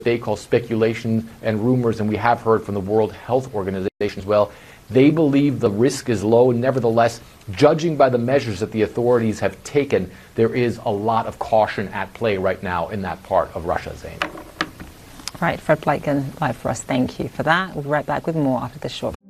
they call speculation and rumors, and we have heard from the World Health Organization as well. They believe the risk is low. Nevertheless, judging by the measures that the authorities have taken, there is a lot of caution at play right now in that part of Russia, Zain. Right, Fred Pleitgen live for us. Thank you for that. We'll be right back with more after this short